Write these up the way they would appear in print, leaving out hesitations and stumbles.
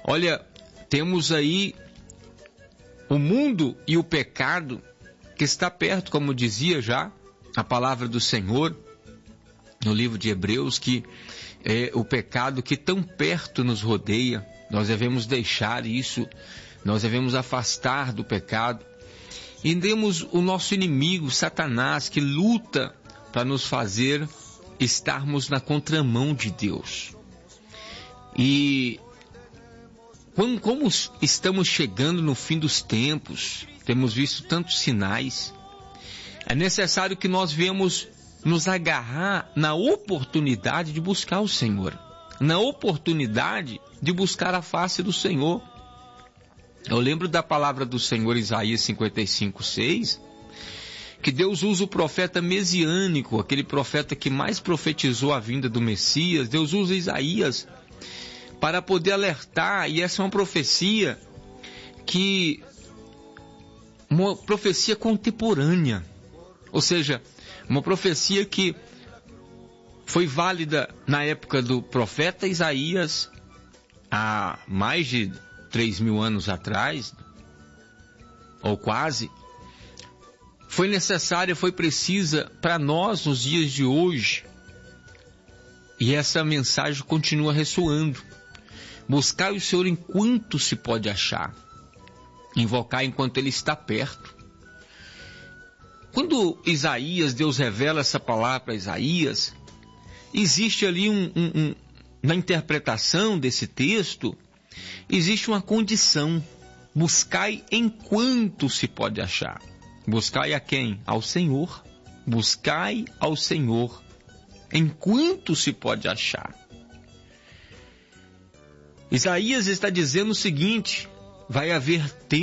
Olha, temos aí o mundo e o pecado que está perto, como dizia já a palavra do Senhor no livro de Hebreus, que é o pecado que tão perto nos rodeia. Nós devemos deixar isso, nós devemos afastar do pecado. E temos o nosso inimigo, Satanás, que luta para nos fazer estarmos na contramão de Deus. E como estamos chegando no fim dos tempos, temos visto tantos sinais, é necessário que nós venhamos nos agarrar na oportunidade de buscar o Senhor, na oportunidade de buscar a face do Senhor. Eu lembro da palavra do Senhor, Isaías 55:6, que Deus usa o profeta mesiânico, aquele profeta que mais profetizou a vinda do Messias. Deus usa Isaías para poder alertar, e essa é uma profecia uma profecia contemporânea, ou seja, uma profecia que foi válida na época do profeta Isaías, há mais de 3.000 anos atrás, ou quase. Foi necessária, foi precisa para nós nos dias de hoje. E essa mensagem continua ressoando. Buscar o Senhor enquanto se pode achar. Invocar enquanto Ele está perto. Quando Deus revela essa palavra para Isaías, existe ali na interpretação desse texto, existe uma condição: buscai enquanto se pode achar. Buscai a quem? Ao Senhor. Buscai ao Senhor enquanto se pode achar. Isaías está dizendo o seguinte: vai haver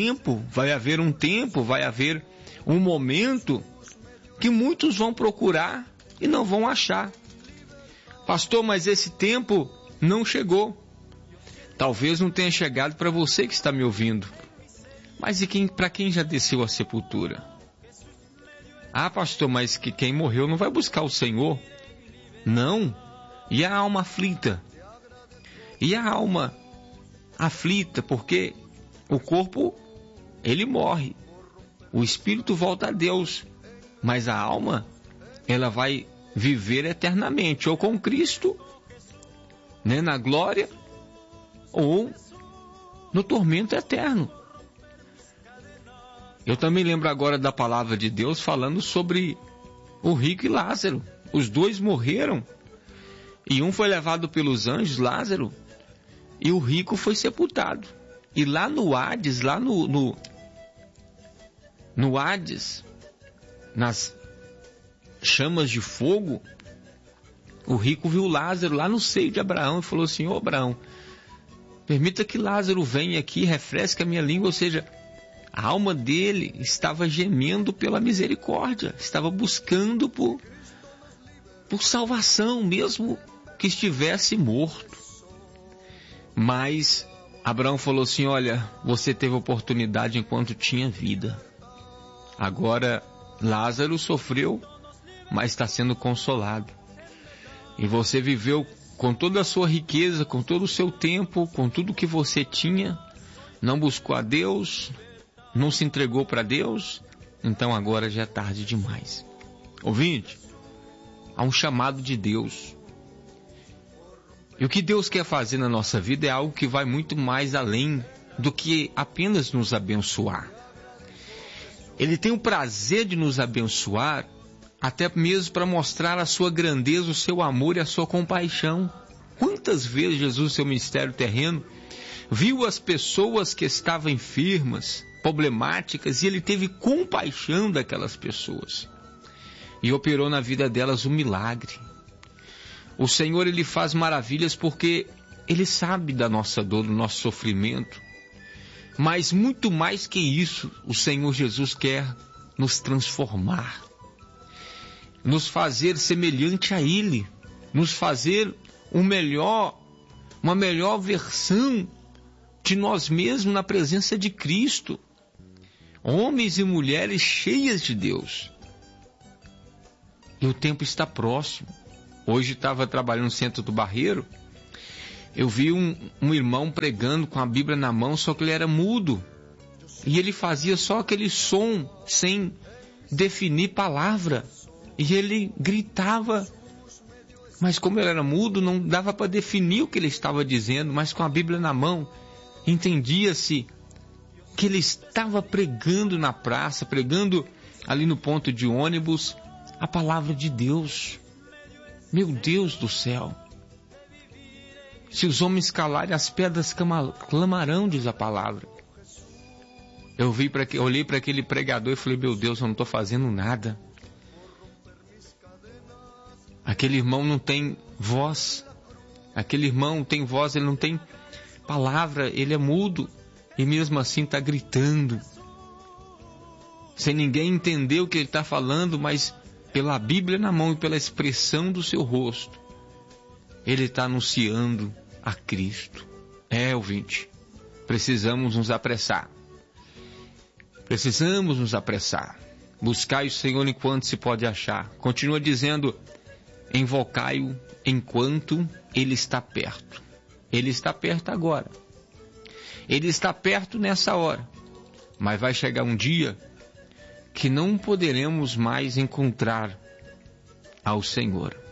um momento que muitos vão procurar e não vão achar. Pastor, mas esse tempo não chegou. Talvez não tenha chegado para você que está me ouvindo. Mas para quem já desceu à sepultura? Ah, pastor, mas que quem morreu não vai buscar o Senhor? Não. E a alma aflita? E a alma aflita, porque o corpo, ele morre. O espírito volta a Deus. Mas a alma, ela vai viver eternamente, ou com Cristo, né, na glória, ou no tormento eterno. Eu também lembro agora da palavra de Deus falando sobre o rico e Lázaro. Os dois morreram, e um foi levado pelos anjos, Lázaro, e o rico foi sepultado. E lá no Hades, no Hades, nas chamas de fogo, o rico viu Lázaro lá no seio de Abraão e falou assim: ô Abraão, permita que Lázaro venha aqui, refresque a minha língua. Ou seja, a alma dele estava gemendo pela misericórdia, estava buscando por salvação, mesmo que estivesse morto. Mas Abraão falou assim: olha, você teve oportunidade enquanto tinha vida. Agora Lázaro sofreu, mas está sendo consolado. E você viveu com toda a sua riqueza, com todo o seu tempo, com tudo que você tinha, não buscou a Deus, não se entregou para Deus, então agora já é tarde demais. Ouvinte, há um chamado de Deus. E o que Deus quer fazer na nossa vida é algo que vai muito mais além do que apenas nos abençoar. Ele tem o prazer de nos abençoar, até mesmo para mostrar a sua grandeza, o seu amor e a sua compaixão. Quantas vezes Jesus, no seu ministério terreno, viu as pessoas que estavam enfermas, problemáticas, e ele teve compaixão daquelas pessoas e operou na vida delas um milagre. O Senhor, ele faz maravilhas porque ele sabe da nossa dor, do nosso sofrimento. Mas muito mais que isso, o Senhor Jesus quer nos transformar, nos fazer semelhante a Ele, nos fazer uma melhor versão de nós mesmos na presença de Cristo. Homens e mulheres cheias de Deus. E o tempo está próximo. Hoje estava trabalhando no centro do Barreiro Eu vi um irmão pregando com a Bíblia na mão, só que ele era mudo. E ele fazia só aquele som, sem definir palavra. E ele gritava. Mas como ele era mudo, não dava para definir o que ele estava dizendo. Mas com a Bíblia na mão, entendia-se que ele estava pregando na praça, pregando ali no ponto de ônibus, a palavra de Deus. Meu Deus do céu! Se os homens calarem, as pedras clamarão, diz a palavra. Eu olhei para aquele pregador e falei, meu Deus, eu não estou fazendo nada. Aquele irmão não tem voz. Aquele irmão tem voz, ele não tem palavra, ele é mudo. E mesmo assim está gritando. Sem ninguém entender o que ele está falando, mas pela Bíblia na mão e pela expressão do seu rosto, ele está anunciando a Cristo. Ouvinte, precisamos nos apressar. Precisamos nos apressar. Buscai o Senhor enquanto se pode achar. Continua dizendo, invocai-o enquanto Ele está perto. Ele está perto agora. Ele está perto nessa hora. Mas vai chegar um dia que não poderemos mais encontrar ao Senhor.